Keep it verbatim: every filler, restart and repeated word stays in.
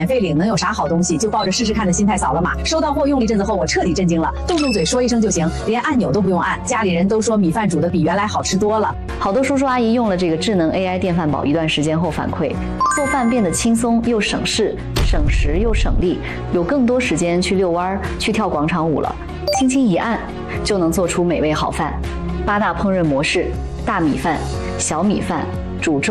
免费领能有啥好东西？就抱着试试看的心态扫了码，收到货用了一阵子后，我彻底震惊了，动动嘴说一声就行，连按钮都不用按。家里人都说米饭煮的比原来好吃多了。 好多叔叔阿姨用了这个智能 A I 电饭煲一段时间后反馈，做饭变得轻松又省事，省时又省力，有更多时间去遛弯、去跳广场舞了。轻轻一按，就能做出美味好饭。八大烹饪模式：大米饭、小米饭、煮粥。